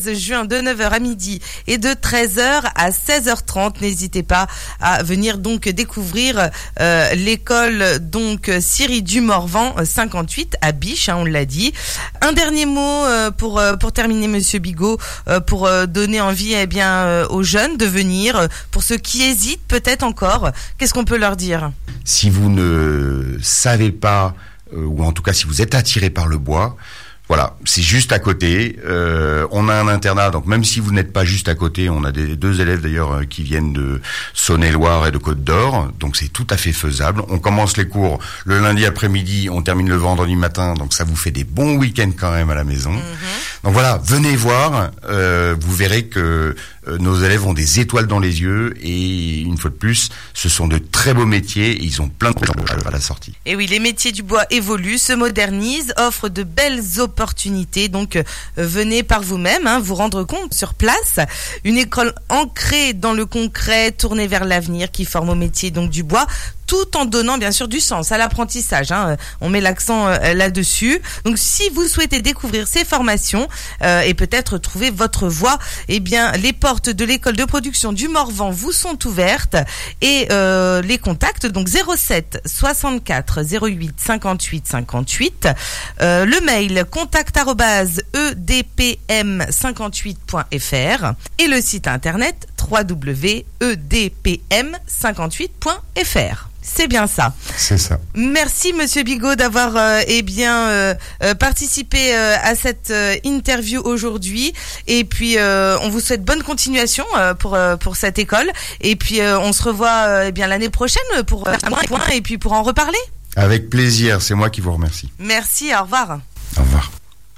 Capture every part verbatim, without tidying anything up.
juin de neuf heures à midi et de treize heures à seize heures trente. N'hésitez pas à venir donc découvrir euh, l'école donc Syrie du Morvan cinquante-huit à Biche, hein, on l'a dit. Un dernier mot euh, pour euh, pour terminer, Monsieur Bigot, euh, pour euh, donner envie eh bien euh, aux jeunes de venir. Euh, pour ceux qui hésitent peut-être encore, qu'est-ce qu'on peut leur dire? Si vous ne savez pas, euh, ou en tout cas si vous êtes attiré par le bois, voilà, c'est juste à côté. Euh, on a un internat, donc même si vous n'êtes pas juste à côté, on a des deux élèves d'ailleurs qui viennent de Saône-et-Loire et de Côte-d'Or, donc c'est tout à fait faisable. On commence les cours le lundi après-midi, on termine le vendredi matin, donc ça vous fait des bons week-ends quand même à la maison. Mm-hmm. Donc voilà, venez voir, euh, vous verrez que euh, nos élèves ont des étoiles dans les yeux et une fois de plus, ce sont de très beaux métiers et ils ont plein de projets à la sortie. Et oui, les métiers du bois évoluent, se modernisent, offrent de belles opportunités. Donc euh, venez par vous-même, hein, vous rendre compte sur place. Une école ancrée dans le concret, tournée vers l'avenir, qui forme au métier donc du bois, tout en donnant bien sûr du sens à l'apprentissage, hein. On met l'accent euh, là-dessus. Donc si vous souhaitez découvrir ces formations euh, et peut-être trouver votre voie, eh bien les portes de l'école de production du Morvan vous sont ouvertes et euh, les contacts donc zéro sept soixante-quatre zéro huit cinquante-huit cinquante-huit, euh, le mail contact arobase e d p m cinquante-huit point f r et le site internet w w w point e d p m cinquante-huit point f r. C'est bien ça. C'est ça. Merci Monsieur Bigot d'avoir euh, eh bien euh, euh, participé euh, à cette euh, interview aujourd'hui. Et puis euh, on vous souhaite bonne continuation euh, pour euh, pour cette école. Et puis euh, on se revoit euh, eh bien l'année prochaine pour faire un point et puis pour en reparler. Avec plaisir. C'est moi qui vous remercie. Merci. Au revoir. Au revoir.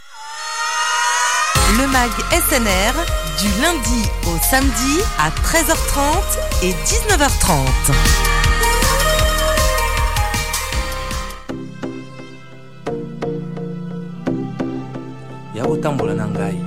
Le mag S N R du lundi au samedi à treize heures trente et dix-neuf heures trente. Yakotambola na ngai